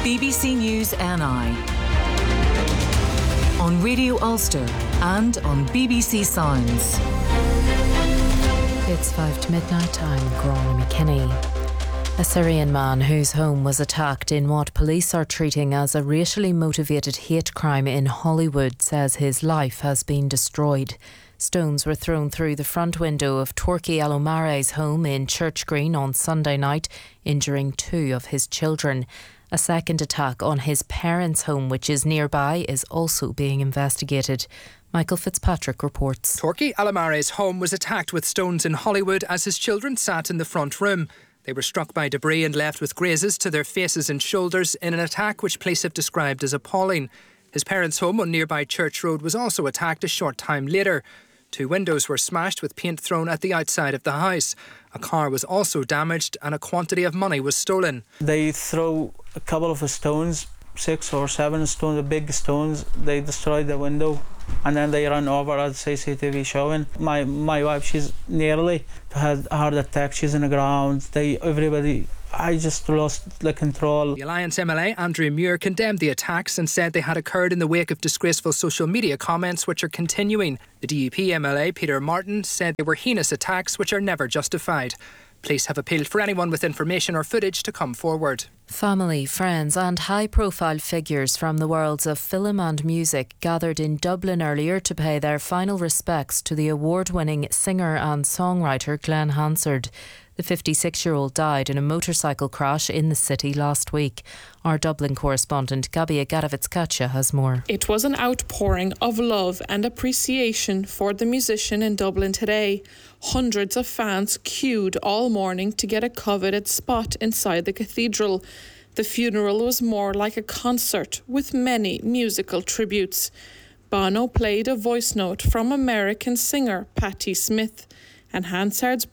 BBC News NI, on Radio Ulster and on BBC Sounds. It's 5 to midnight. I'm Gráinne McKinney. A Syrian man whose home was attacked in what police are treating as a racially motivated hate crime in Hollywood says his life has been destroyed. Stones were thrown through the front window of Torquay Alomare's home in Church Green on Sunday night, injuring 2 of his children. A second attack on his parents' home, which is nearby, is also being investigated. Michael Fitzpatrick reports. Torquay Alomare's home was attacked with stones in Hollywood as his children sat in the front room. They were struck by debris and left with grazes to their faces and shoulders in an attack which police have described as appalling. His parents' home on nearby Church Road was also attacked a short time later. 2 windows were smashed with paint thrown at the outside of the house. A car was also damaged and a quantity of money was stolen. They throw a couple of stones, 6 or 7 stones, the big stones. They destroyed the window and then they ran over at CCTV showing. My wife, she's nearly had a heart attack. She's in the ground. I just lost the control. The Alliance MLA Andrew Muir condemned the attacks and said they had occurred in the wake of disgraceful social media comments which are continuing. The DUP MLA Peter Martin said they were heinous attacks which are never justified. Police have appealed for anyone with information or footage to come forward. Family, friends and high-profile figures from the worlds of film and music gathered in Dublin earlier to pay their final respects to the award-winning singer and songwriter Glenn Hansard. The 56-year-old died in a motorcycle crash in the city last week. Our Dublin correspondent Gabia Gadovitz-Katcha has more. It was an outpouring of love and appreciation for the musician in Dublin today. Hundreds of fans queued all morning to get a coveted spot inside the cathedral. The funeral was more like a concert with many musical tributes. Bono played a voice note from American singer Patti Smith, and Hansard's